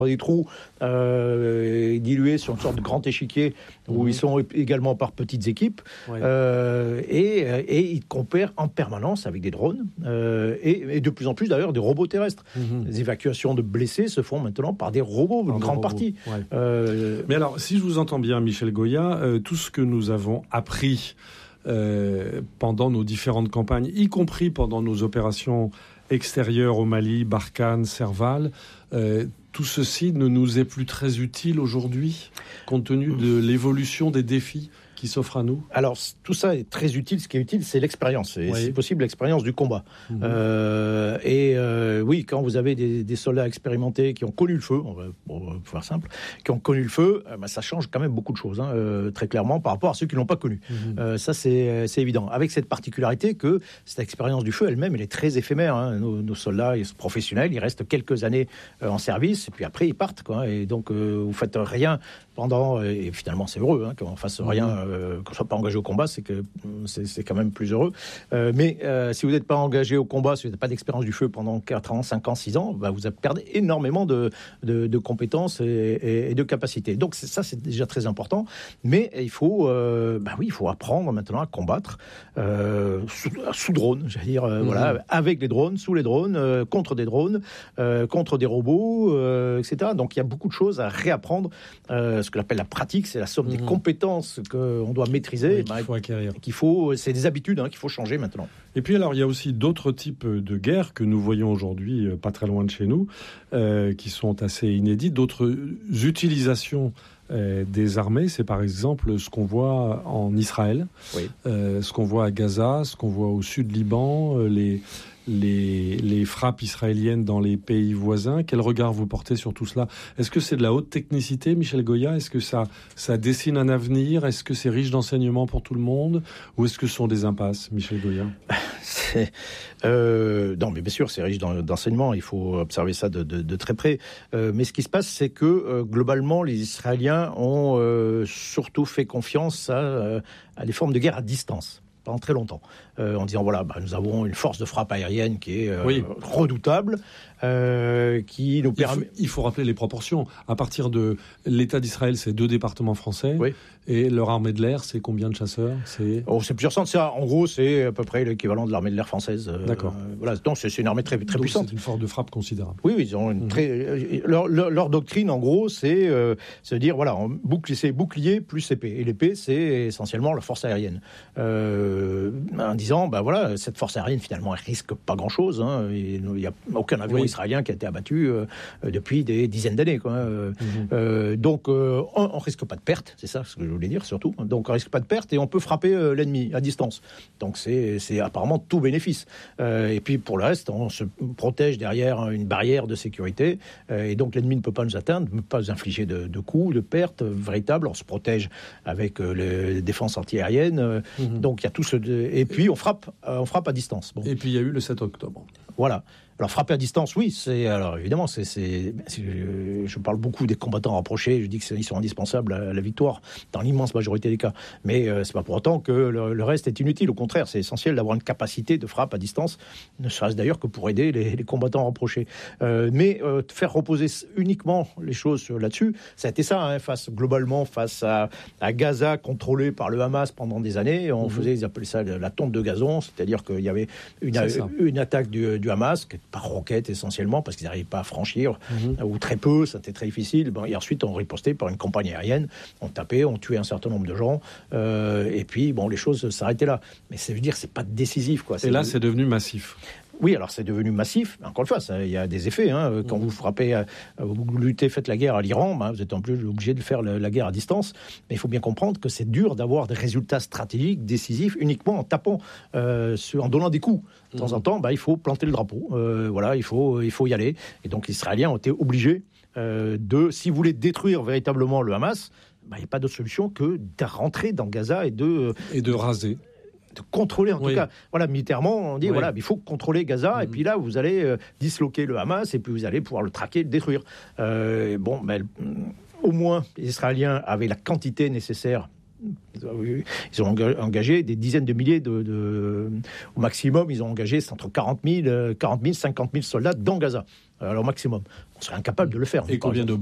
des trous dilués sur une sorte de grand échiquier où ils sont également par petites équipes et ils compèrent en permanence avec des drones et de plus en plus d'ailleurs des robots terrestres. Les évacuations de blessés se font maintenant par des robots, une grande partie. Mais alors, si je vous entends bien, Michel Goya, tout ce que nous avons appris pendant nos différentes campagnes, y compris pendant nos opérations extérieures au Mali, Barkhane, Serval, tout ceci ne nous est plus très utile aujourd'hui, compte tenu de l'évolution des défis qui s'offrent à nous? Alors, tout ça est très utile. Ce qui est utile, c'est l'expérience. Et si possible, l'expérience du combat. Oui, quand vous avez des soldats expérimentés qui ont connu le feu, pour faire simple, qui ont connu le feu, ça change quand même beaucoup de choses, très clairement, par rapport à ceux qui ne l'ont pas connu. Ça, c'est évident. Avec cette particularité que cette expérience du feu elle-même, elle est très éphémère. Nos soldats professionnels, ils restent quelques années en service, et puis après, ils partent. Et donc, vous faites rien pendant... Et finalement, c'est heureux qu'on fasse rien... qu'on ne soit pas engagé au combat, c'est quand même plus heureux. Mais si vous n'êtes pas engagé au combat, si vous n'avez pas d'expérience du feu pendant 4 ans, 5 ans, 6 ans, vous perdez énormément de compétences et de capacités. Donc ça, c'est déjà très important. Mais il faut apprendre maintenant à combattre sous drone, j'allais dire, avec les drones, sous les drones, contre des drones, contre des robots, etc. Donc il y a beaucoup de choses à réapprendre. Ce que l'appelle la pratique, c'est la somme des compétences qu'on doit maîtriser, qu'il faut acquérir. C'est des habitudes qu'il faut changer maintenant. Et puis alors, il y a aussi d'autres types de guerres que nous voyons aujourd'hui, pas très loin de chez nous, qui sont assez inédites. D'autres utilisations des armées, c'est par exemple ce qu'on voit en Israël, ce qu'on voit à Gaza, ce qu'on voit au sud Liban, les frappes israéliennes dans les pays voisins. Quel regard vous portez sur tout cela? Est-ce que c'est de la haute technicité, Michel Goya? Est-ce que ça dessine un avenir? Est-ce que c'est riche d'enseignements pour tout le monde? Ou est-ce que ce sont des impasses, Michel Goya? Non, mais bien sûr, c'est riche d'enseignements. Il faut observer ça de très près. Mais ce qui se passe, c'est que globalement, les Israéliens ont surtout fait confiance à des formes de guerre à distance pendant très longtemps, en disant nous avons une force de frappe aérienne qui est redoutable, qui nous permet... Il faut rappeler les proportions. À partir de l'État d'Israël, c'est 2 départements français, et leur armée de l'air, c'est combien de chasseurs? C'est plusieurs centaines. En gros, c'est à peu près l'équivalent de l'armée de l'air française. D'accord. Donc c'est une armée très puissante. C'est une force de frappe considérable. Oui, ils ont une leur doctrine, en gros, c'est de dire c'est bouclier plus épée. Et l'épée, c'est essentiellement la force aérienne. En disant, cette force aérienne, finalement, elle risque pas grand-chose. Il n'y a aucun avion israélien qui a été abattu depuis des dizaines d'années. Donc, on risque pas de perte, c'est ça ce que je voulais dire, surtout. Donc, on risque pas de perte et on peut frapper l'ennemi à distance. Donc, c'est apparemment tout bénéfice. Et puis, pour le reste, on se protège derrière une barrière de sécurité. Et donc, l'ennemi ne peut pas nous atteindre, ne peut pas nous infliger de coups, de pertes véritables. On se protège avec les défenses antiaériennes. Donc, il y a tout et puis, on frappe à distance. Et puis, il y a eu le 7 octobre. Voilà. Alors, frapper à distance, oui, évidemment, je parle beaucoup des combattants rapprochés, je dis qu'ils sont indispensables à la victoire, dans l'immense majorité des cas. Mais c'est pas pour autant que le reste est inutile. Au contraire, c'est essentiel d'avoir une capacité de frappe à distance, ne serait-ce d'ailleurs que pour aider les combattants rapprochés. Mais faire reposer uniquement les choses là-dessus, ça a été ça, globalement, face à Gaza, contrôlé par le Hamas pendant des années. Ils appelaient ça la tonte de gazon, c'est-à-dire qu'il y avait une attaque du Hamas, par roquette essentiellement, parce qu'ils n'arrivaient pas à franchir, ou très peu, c'était très difficile. Et ensuite, on ripostait par une campagne aérienne, on tapait, on tuait un certain nombre de gens, et puis, les choses s'arrêtaient là. Mais ça veut dire que c'est pas décisif, quoi. Et là, c'est devenu massif. Oui, alors c'est devenu massif. Encore une fois, il y a des effets. Quand vous frappez, vous luttez, faites la guerre à l'Iran, vous êtes en plus obligé de faire la guerre à distance. Mais il faut bien comprendre que c'est dur d'avoir des résultats stratégiques décisifs uniquement en tapant, en donnant des coups. De temps en temps, il faut planter le drapeau. Il faut y aller. Et donc les Israéliens ont été obligés si vous voulez détruire véritablement le Hamas, il n'y a pas d'autre solution que de rentrer dans Gaza et de raser. De contrôler, en tout cas. Militairement, on dit, il faut contrôler Gaza, et puis là, vous allez disloquer le Hamas, et puis vous allez pouvoir le traquer, le détruire. Au moins, les Israéliens avaient la quantité nécessaire Ils ont engagé des dizaines de milliers au maximum, ils ont engagé c'est entre 40 000, 50 000 soldats dans Gaza, alors au maximum. On serait incapable de le faire. Et combien de